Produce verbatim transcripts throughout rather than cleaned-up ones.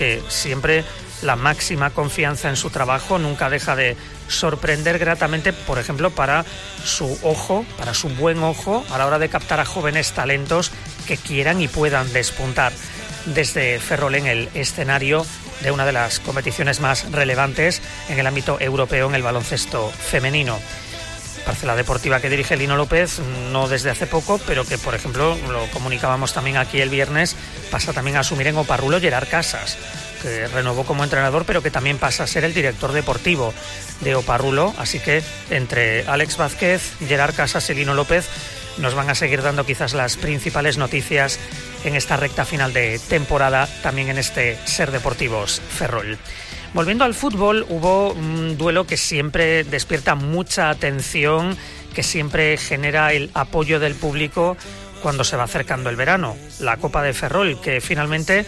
Eh, siempre la máxima confianza en su trabajo, nunca deja de sorprender gratamente, por ejemplo, para su ojo, para su buen ojo, a la hora de captar a jóvenes talentos que quieran y puedan despuntar desde Ferrol en el escenario de una de las competiciones más relevantes en el ámbito europeo en el baloncesto femenino. Parcela deportiva que dirige Lino López, no desde hace poco, pero que, por ejemplo, lo comunicábamos también aquí el viernes, pasa también a asumir en Oparrulo Gerard Casas, que renovó como entrenador, pero que también pasa a ser el director deportivo de Oparrulo. Así que entre Alex Vázquez, Gerard Casas y Lino López nos van a seguir dando quizás las principales noticias en esta recta final de temporada, también en este Ser Deportivos Ferrol. Volviendo al fútbol, hubo un duelo que siempre despierta mucha atención, que siempre genera el apoyo del público cuando se va acercando el verano. La Copa de Ferrol, que finalmente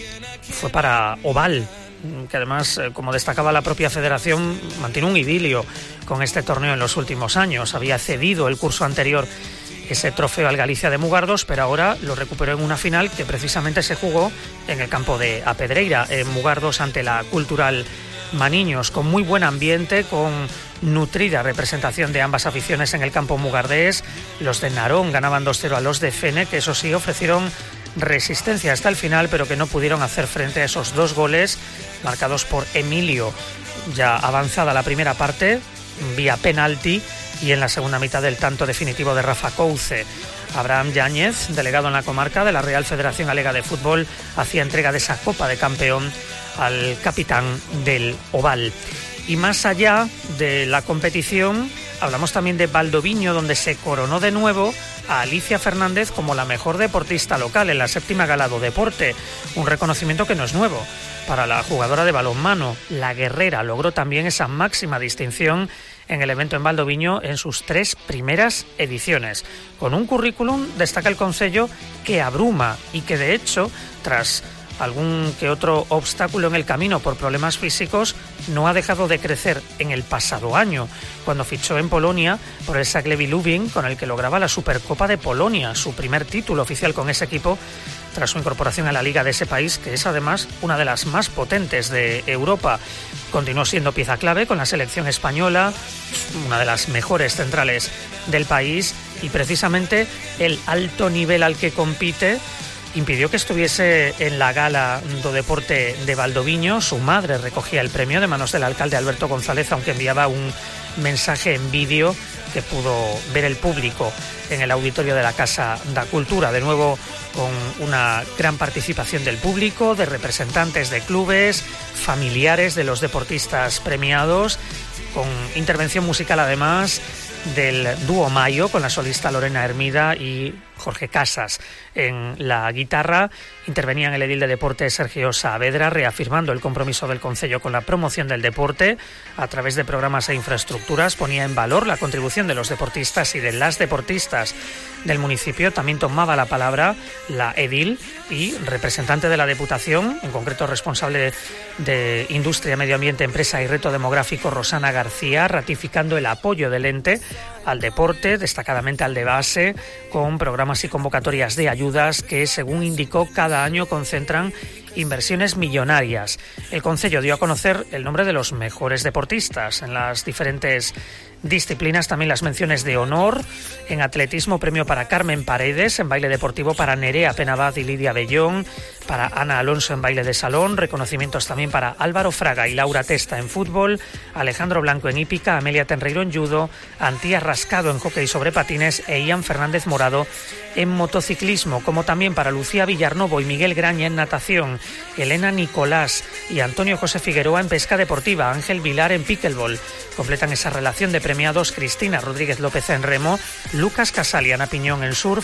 fue para Oval, que además, como destacaba la propia federación, mantiene un idilio con este torneo en los últimos años. Había cedido el curso anterior ese trofeo al Galicia de Mugardos, pero ahora lo recuperó en una final que precisamente se jugó en el campo de A Pedreira, en Mugardos, ante la Cultural Maniños, con muy buen ambiente, con nutrida representación de ambas aficiones en el campo mugardés. Los de Narón ganaban dos cero a los de Fene, que eso sí ofrecieron resistencia hasta el final, pero que no pudieron hacer frente a esos dos goles marcados por Emilio, ya avanzada la primera parte, vía penalti, y en la segunda mitad del tanto definitivo de Rafa Couce. Abraham Yáñez, delegado en la comarca de la Real Federación Galega de Fútbol, hacía entrega de esa Copa de Campeón al capitán del Oval. Y más allá de la competición, hablamos también de Valdoviño, donde se coronó de nuevo a Alicia Fernández como la mejor deportista local en la séptima gala do Deporte, un reconocimiento que no es nuevo para la jugadora de balonmano. La guerrera logró también esa máxima distinción en el evento en Valdoviño en sus tres primeras ediciones. Con un currículum, destaca el concello, que abruma y que de hecho, tras algún que otro obstáculo en el camino por problemas físicos, no ha dejado de crecer en el pasado año, cuando fichó en Polonia por el Zagłębie Lubin, con el que lograba la Supercopa de Polonia, su primer título oficial con ese equipo, tras su incorporación a la liga de ese país, que es además una de las más potentes de Europa. Continuó siendo pieza clave con la selección española, una de las mejores centrales del país, y precisamente el alto nivel al que compite impidió que estuviese en la gala do Deporte de Valdoviño. Su madre recogía el premio de manos del alcalde Alberto González, aunque enviaba un mensaje en vídeo que pudo ver el público en el auditorio de la Casa da Cultura, de nuevo con una gran participación del público, de representantes de clubes, familiares de los deportistas premiados, con intervención musical además del dúo Mayo, con la solista Lorena Hermida y Jorge Casas en la guitarra. Intervenían el edil de Deporte Sergio Saavedra, reafirmando el compromiso del concello con la promoción del deporte a través de programas e infraestructuras. Ponía en valor la contribución de los deportistas y de las deportistas del municipio. También tomaba la palabra la edil y representante de la Deputación, en concreto responsable de Industria, Medio Ambiente, Empresa y Reto Demográfico, Rosana García, ratificando el apoyo del ente al deporte, destacadamente al de base, con programas y convocatorias de ayudas que, según indicó, cada año concentran inversiones millonarias. El concello dio a conocer el nombre de los mejores deportistas en las diferentes disciplinas, también las menciones de honor. En atletismo, premio para Carmen Paredes, en baile deportivo para Nerea Penabad y Lidia Bellón, para Ana Alonso en baile de salón, reconocimientos también para Álvaro Fraga y Laura Testa en fútbol, Alejandro Blanco en hípica, Amelia Tenreiro en judo, Antía Rascado en hockey sobre patines e Ian Fernández Morado en motociclismo, como también para Lucía Villarnovo y Miguel Graña en natación, Elena Nicolás y Antonio José Figueroa en pesca deportiva, Ángel Vilar en pickleball. Completan esa relación de premiados Cristina Rodríguez López en remo, Lucas Casal y Ana Piñón en surf,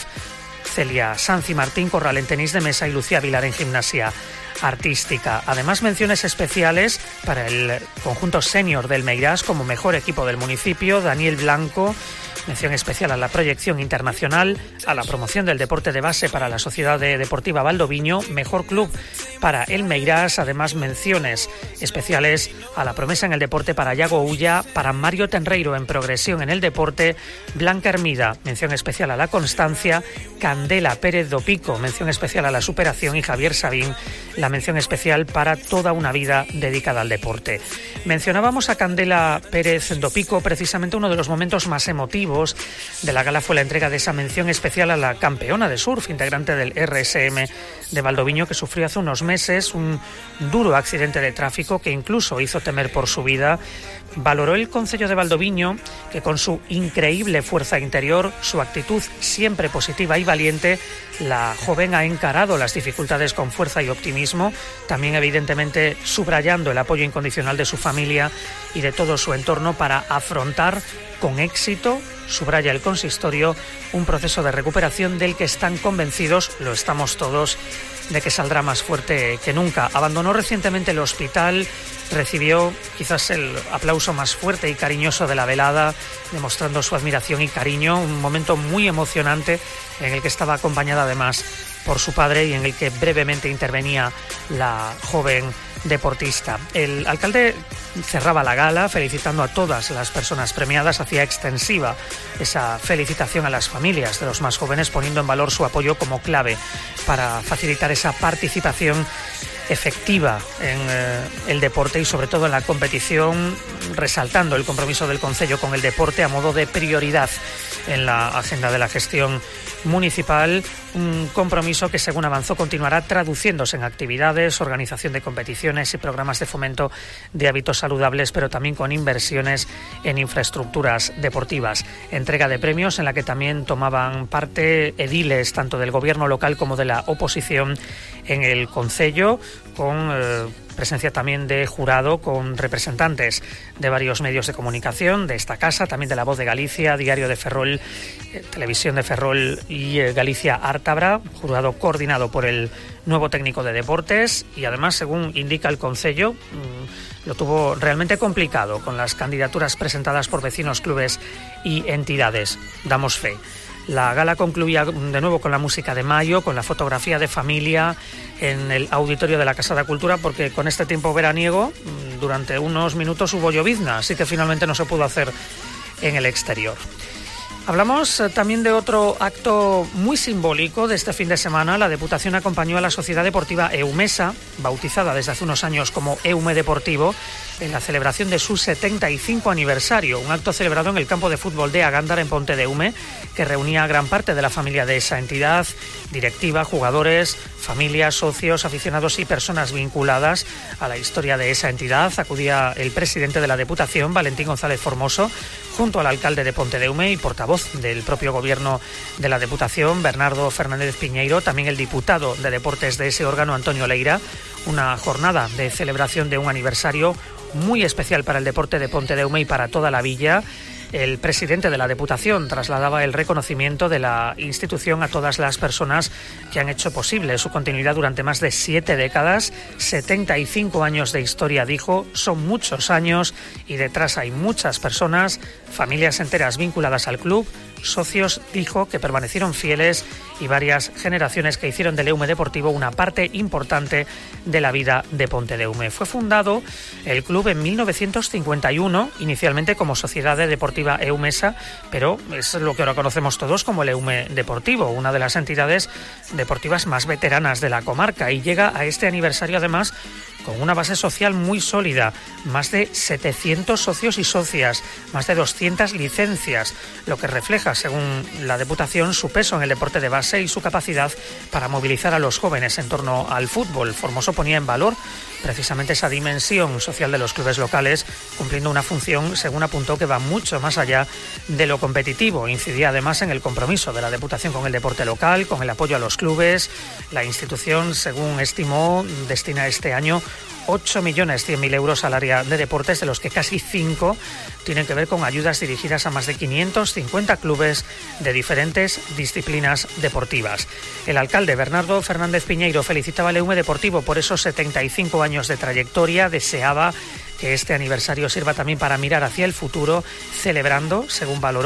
Celia Sanz y Martín Corral en tenis de mesa y Lucía Vilar en gimnasia artística. Además, menciones especiales para el conjunto senior del Meirás como mejor equipo del municipio, Daniel Blanco Mención especial a la proyección internacional, a la promoción del deporte de base para la Sociedad Deportiva Valdoviño, mejor club para el Meirás, además menciones especiales a la promesa en el deporte para Yago Ulla, para Mario Tenreiro en progresión en el deporte, Blanca Hermida, mención especial a la constancia, Candela Pérez Dopico, mención especial a la superación y Javier Sabín, la mención especial para toda una vida dedicada al deporte. Mencionábamos a Candela Pérez Dopico, precisamente uno de los momentos más emotivos de la gala fue la entrega de esa mención especial a la campeona de surf, integrante del R S M de Valdoviño, que sufrió hace unos meses un duro accidente de tráfico que incluso hizo temer por su vida. Valoró el concello de Valdoviño que con su increíble fuerza interior, su actitud siempre positiva y valiente, la joven ha encarado las dificultades con fuerza y optimismo, también evidentemente subrayando el apoyo incondicional de su familia y de todo su entorno para afrontar con éxito, subraya el consistorio, un proceso de recuperación del que están convencidos, lo estamos todos, de que saldrá más fuerte que nunca. Abandonó recientemente el hospital, recibió quizás el aplauso más fuerte y cariñoso de la velada, demostrando su admiración y cariño, un momento muy emocionante en el que estaba acompañada además por su padre y en el que brevemente intervenía la joven deportista. El alcalde cerraba la gala felicitando a todas las personas premiadas, hacía extensiva esa felicitación a las familias de los más jóvenes, poniendo en valor su apoyo como clave para facilitar esa participación efectiva en eh, el deporte y sobre todo en la competición, resaltando el compromiso del concello con el deporte a modo de prioridad en la agenda de la gestión municipal, un compromiso que según avanzó continuará traduciéndose en actividades, organización de competiciones y programas de fomento de hábitos saludables, pero también con inversiones en infraestructuras deportivas. Entrega de premios en la que también tomaban parte ediles tanto del gobierno local como de la oposición en el concello, con eh, presencia también de jurado, con representantes de varios medios de comunicación de esta casa, también de La Voz de Galicia, Diario de Ferrol, eh, Televisión de Ferrol y eh, Galicia Ártabra, jurado coordinado por el nuevo técnico de deportes y además, según indica el concello, mmm, lo tuvo realmente complicado con las candidaturas presentadas por vecinos, clubes y entidades. Damos fe. La gala concluía de nuevo con la música de Mayo, con la fotografía de familia en el auditorio de la Casa de la Cultura, porque con este tiempo veraniego, durante unos minutos hubo llovizna, así que finalmente no se pudo hacer en el exterior. Hablamos también de otro acto muy simbólico de este fin de semana. La Deputación acompañó a la Sociedad Deportiva Eumesa, bautizada desde hace unos años como Eume Deportivo, en la celebración de su setenta y cinco aniversario, un acto celebrado en el campo de fútbol de Agándara, en Ponte de Eume, que reunía a gran parte de la familia de esa entidad, directiva, jugadores, familias, socios, aficionados y personas vinculadas a la historia de esa entidad. Acudía el presidente de la Deputación, Valentín González Formoso, junto al alcalde de Ponte de Eume y portavoz del propio gobierno de la Deputación, Bernardo Fernández Piñeiro, también el diputado de Deportes de ese órgano, Antonio Leira. Una jornada de celebración de un aniversario muy especial para el deporte de Ponte de Eume y para toda la villa. El presidente de la Deputación trasladaba el reconocimiento de la institución a todas las personas que han hecho posible su continuidad durante más de siete décadas, setenta y cinco años de historia, dijo, son muchos años y detrás hay muchas personas, familias enteras vinculadas al club, socios, dijo, que permanecieron fieles y varias generaciones que hicieron del Eume Deportivo una parte importante de la vida de Ponte de Eume. Fue fundado el club en mil novecientos cincuenta y uno, inicialmente como Sociedad Deportiva Eumesa, pero es lo que ahora conocemos todos como el Eume Deportivo, una de las entidades deportivas más veteranas de la comarca, y llega a este aniversario además con una base social muy sólida, más de setecientos socios y socias, más de doscientas licencias, lo que refleja, según la Deputación, su peso en el deporte de base y su capacidad para movilizar a los jóvenes en torno al fútbol. Formoso ponía en valor precisamente esa dimensión social de los clubes locales, cumpliendo una función, según apuntó, que va mucho más allá de lo competitivo. Incidía además en el compromiso de la Deputación con el deporte local, con el apoyo a los clubes. La institución, según estimó, destina este año ocho millones cien mil euros al área de deportes, de los que casi cinco tienen que ver con ayudas dirigidas a más de quinientos cincuenta clubes de diferentes disciplinas deportivas. El alcalde Bernardo Fernández Piñeiro felicitaba al Eume Deportivo por esos setenta y cinco años de trayectoria, deseaba que este aniversario sirva también para mirar hacia el futuro, celebrando, según valoró,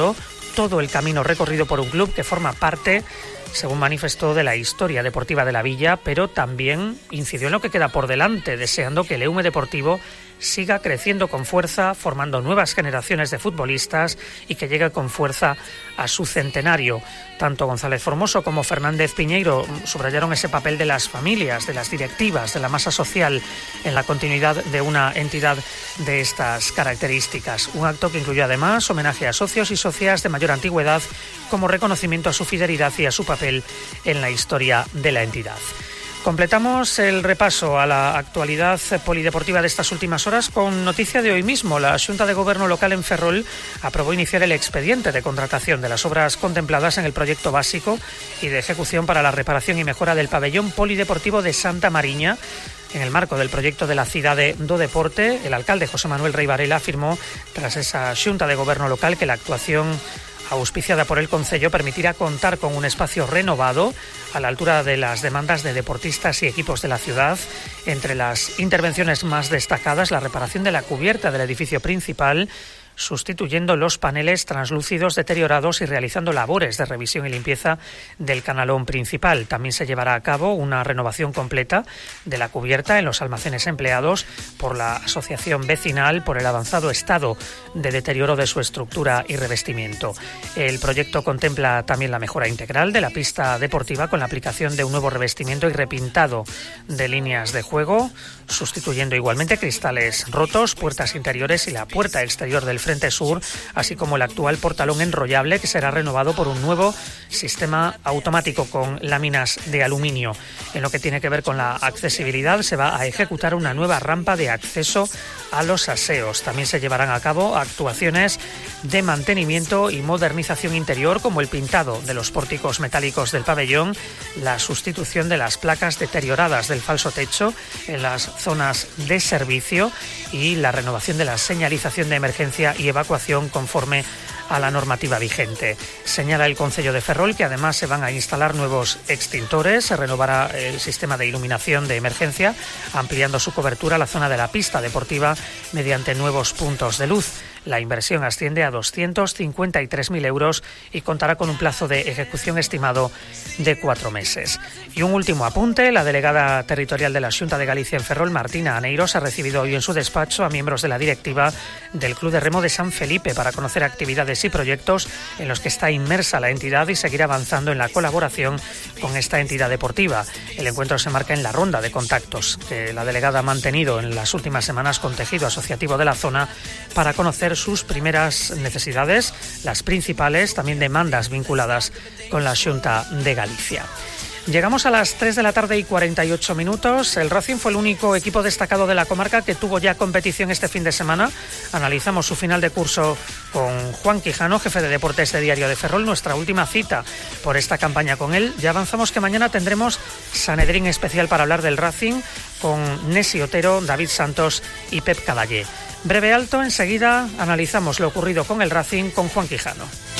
todo el camino recorrido por un club que forma parte, según manifestó, de la historia deportiva de la villa, pero también incidió en lo que queda por delante, deseando que el Eume Deportivo siga creciendo con fuerza, formando nuevas generaciones de futbolistas y que llegue con fuerza a su centenario. Tanto González Formoso como Fernández Piñeiro subrayaron ese papel de las familias, de las directivas, de la masa social en la continuidad de una entidad de estas características. Un acto que incluyó además homenaje a socios y socias de mayor antigüedad como reconocimiento a su fidelidad y a su papel en la historia de la entidad. Completamos el repaso a la actualidad polideportiva de estas últimas horas con noticia de hoy mismo. La Xunta de Gobierno local en Ferrol aprobó iniciar el expediente de contratación de las obras contempladas en el proyecto básico y de ejecución para la reparación y mejora del pabellón polideportivo de Santa Mariña. En el marco del proyecto de la Cidade do Deporte, el alcalde José Manuel Rey Varela afirmó, tras esa Xunta de Gobierno local, que la actuación auspiciada por el Concello permitirá contar con un espacio renovado a la altura de las demandas de deportistas y equipos de la ciudad. Entre las intervenciones más destacadas, la reparación de la cubierta del edificio principal, sustituyendo los paneles translúcidos deteriorados y realizando labores de revisión y limpieza del canalón principal. También se llevará a cabo una renovación completa de la cubierta en los almacenes empleados por la asociación vecinal por el avanzado estado de deterioro de su estructura y revestimiento. El proyecto contempla también la mejora integral de la pista deportiva con la aplicación de un nuevo revestimiento y repintado de líneas de juego, sustituyendo igualmente cristales rotos, puertas interiores y la puerta exterior del frente sur, así como el actual portalón enrollable, que será renovado por un nuevo sistema automático con láminas de aluminio. En lo que tiene que ver con la accesibilidad, se va a ejecutar una nueva rampa de acceso a los aseos. También se llevarán a cabo actuaciones de mantenimiento y modernización interior, como el pintado de los pórticos metálicos del pabellón, la sustitución de las placas deterioradas del falso techo en las zonas de servicio y la renovación de la señalización de emergencia y evacuación conforme a la normativa vigente. Señala el Concello de Ferrol que además se van a instalar nuevos extintores, se renovará el sistema de iluminación de emergencia, ampliando su cobertura a la zona de la pista deportiva mediante nuevos puntos de luz. La inversión asciende a doscientos cincuenta y tres mil euros y contará con un plazo de ejecución estimado de cuatro meses. Y un último apunte: la delegada territorial de la Xunta de Galicia en Ferrol, Martina Aneiros, ha recibido hoy en su despacho a miembros de la directiva del Club de Remo de San Felipe para conocer actividades y proyectos en los que está inmersa la entidad y seguir avanzando en la colaboración con esta entidad deportiva. El encuentro se marca en la ronda de contactos que la delegada ha mantenido en las últimas semanas con tejido asociativo de la zona para conocer sus primeras necesidades, las principales, también demandas vinculadas con la Xunta de Galicia. Llegamos a las tres de la tarde y cuarenta y ocho minutos. El Racing fue el único equipo destacado de la comarca que tuvo ya competición este fin de semana. Analizamos su final de curso con Juan Quijano, jefe de deportes de Diario de Ferrol, nuestra última cita por esta campaña con él. Ya avanzamos que mañana tendremos Sanedrín especial para hablar del Racing con Nesi Otero, David Santos y Pep Caballé. Breve alto, enseguida analizamos lo ocurrido con el Racing con Juan Quijano.